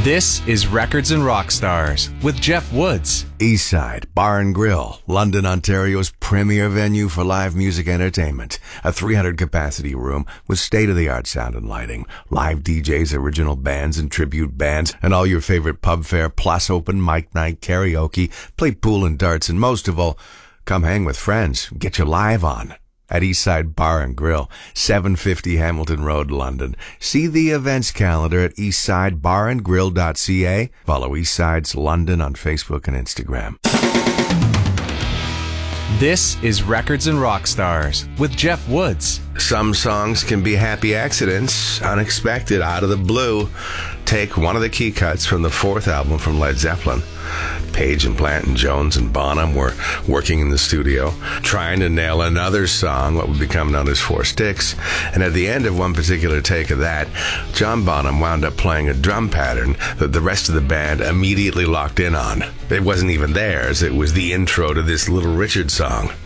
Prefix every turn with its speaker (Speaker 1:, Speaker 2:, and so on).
Speaker 1: This is Records and Rockstars with Jeff Woods.
Speaker 2: Eastside Bar and Grill, London, Ontario's premier venue for live music entertainment. A 300-capacity room with state-of-the-art sound and lighting, live DJs, original bands and tribute bands, and all your favorite pub fare, plus open mic night, karaoke, play pool and darts, and most of all, come hang with friends, get your live on. At Eastside Bar and Grill, 750 Hamilton Road, London. See the events calendar at eastsidebarandgrill.ca. Follow Eastside's London on Facebook and Instagram.
Speaker 1: This is Records and Rockstars with Jeff Woods.
Speaker 2: Some songs can be happy accidents, unexpected, out of the blue. Take one of the key cuts from the fourth album from Led Zeppelin. Page and Plant and Jones and Bonham were working in the studio, trying to nail another song, what would become known as Four Sticks. And at the end of one particular take of that, John Bonham wound up playing a drum pattern that the rest of the band immediately locked in on. It wasn't even theirs, it was the intro to this Little Richard song.